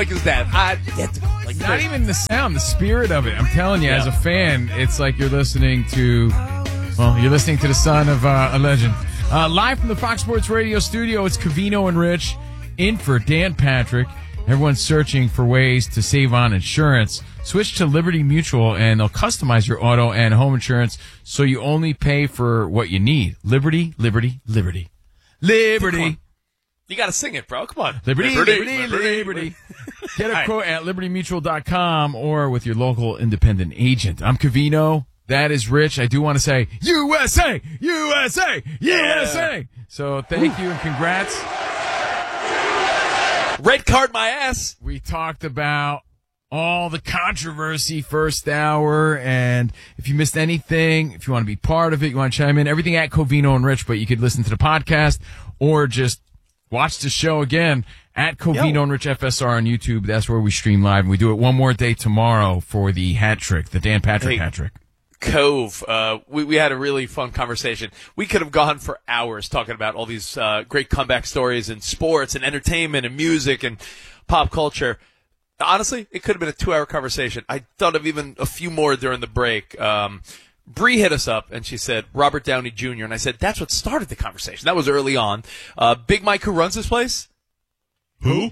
like is that? Not even the sound, the spirit of it. I'm telling you, as a fan, it's like you're listening to the son of a legend. Live from the Fox Sports Radio studio, it's Covino and Rich in for Dan Patrick. Everyone's searching for ways to save on insurance. Switch to Liberty Mutual, and they'll customize your auto and home insurance so you only pay for what you need. Liberty, Liberty, Liberty. Liberty. You got to sing it, bro. Come on. Liberty, Liberty, Liberty. Get a quote at libertymutual.com or with your local independent agent. I'm Covino. That is Rich. I do want to say USA, USA, USA. So thank you and congrats. Red card my ass. We talked about all the controversy first hour, and if you missed anything, if you want to be part of it, you want to chime in, everything at Covino and Rich, but you could listen to the podcast or just watch the show again at Covino and Rich FSR on YouTube. That's where we stream live, and we do it one more day tomorrow for the hat trick, the Dan Patrick hat trick. Cove, we had a really fun conversation. We could have gone for hours talking about all these great comeback stories in sports and entertainment and music and pop culture. Honestly, it could have been a 2-hour conversation. I thought of even a few more during the break. Bree hit us up, and she said, Robert Downey Jr., and I said, that's what started the conversation. That was early on. Big Mike, who runs this place? Who?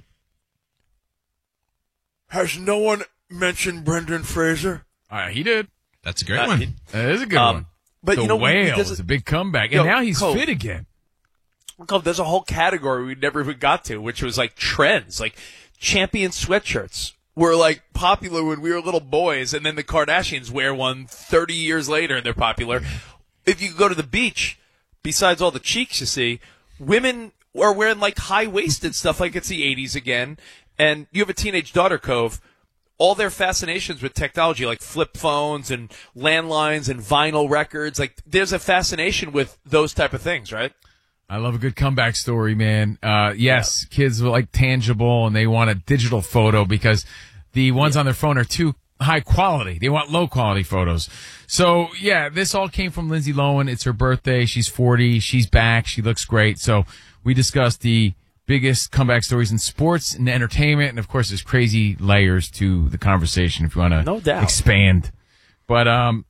Has no one mentioned Brendan Fraser? He did. That's a great one. That is a good one. But the Whale was a big comeback, and now he's fit again. There's a whole category we never even got to, which was like trends, like champion sweatshirts were like popular when we were little boys, and then the Kardashians wear one 30 years later and they're popular. If you go to the beach, besides all the cheeks you see, women are wearing like high-waisted stuff like it's the 80s again, and you have a teenage daughter, Cove. All their fascinations with technology, like flip phones and landlines and vinyl records, like there's a fascination with those type of things, right? I love a good comeback story, man. Yes, kids are like tangible and they want a digital photo because the ones on their phone are too high quality. They want low quality photos. So yeah, this all came from Lindsay Lohan. It's her birthday. She's 40. She's back. She looks great. So we discussed the biggest comeback stories in sports and entertainment. And of course, there's crazy layers to the conversation if you want to expand. But,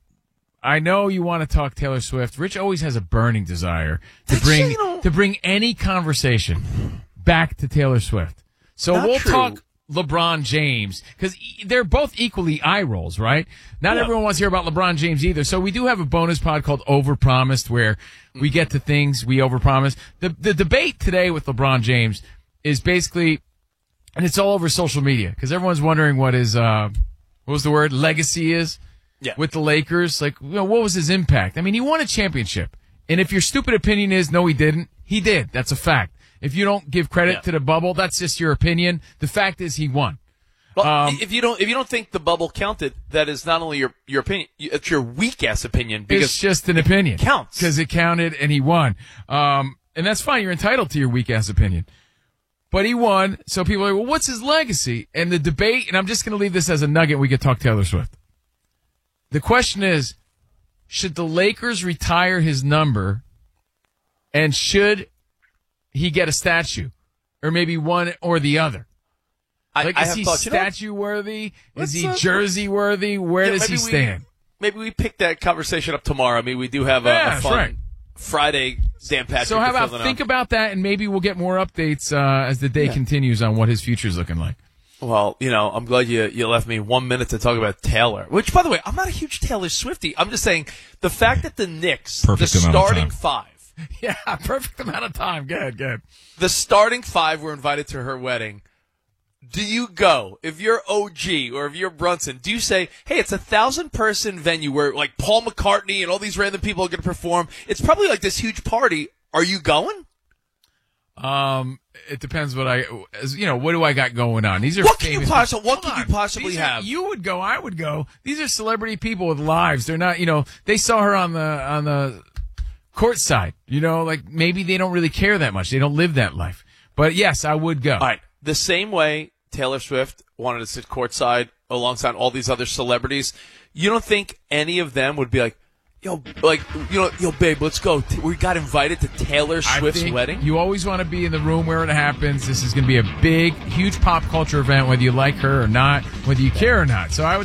I know you want to talk Taylor Swift. Rich always has a burning desire to bring any conversation back to Taylor Swift. So we'll talk LeBron James because they're both equally eye rolls, right? Not everyone wants to hear about LeBron James either. So we do have a bonus pod called Overpromised where we get to things we overpromise. The debate today with LeBron James is basically, and it's all over social media because everyone's wondering what his what was the word, legacy is. Yeah. With the Lakers, like, what was his impact? I mean, he won a championship. And if your stupid opinion is, no, he didn't, he did. That's a fact. If you don't give credit to the bubble, that's just your opinion. The fact is he won. Well, if you don't think the bubble counted, that is not only your opinion, it's your weak-ass opinion. Because it's just an opinion. It counts. Because it counted and he won. And that's fine. You're entitled to your weak-ass opinion. But he won, so people are like, well, what's his legacy? And the debate, and I'm just going to leave this as a nugget, we could talk Taylor Swift. The question is, should the Lakers retire his number and should he get a statue? Or maybe one or the other? Is he statue worthy? Is he jersey worthy? Where does he stand? Maybe we pick that conversation up tomorrow. I mean, we do have a fun Friday Dan Patrick. So how about think about that and maybe we'll get more updates as the day continues on what his future's looking like. Well, I'm glad you left me 1 minute to talk about Taylor. Which, by the way, I'm not a huge Taylor Swiftie. I'm just saying the fact that the Knicks, the starting five. Yeah, perfect amount of time. Good. The starting five were invited to her wedding. Do you go, if you're OG or if you're Brunson, do you say, hey, it's a 1,000-person venue where like Paul McCartney and all these random people are going to perform. It's probably like this huge party. Are you going? It depends what what do I got going on? These are what can you possibly have? You would go, I would go. These are celebrity people with lives. They're not, they saw her on the court side, like maybe they don't really care that much. They don't live that life. But yes, I would go. All right. The same way Taylor Swift wanted to sit courtside alongside all these other celebrities, you don't think any of them would be like, yo, like, yo, babe, let's go. We got invited to Taylor Swift's wedding. You always want to be in the room where it happens. This is going to be a big, huge pop culture event, whether you like her or not, whether you care or not. So I would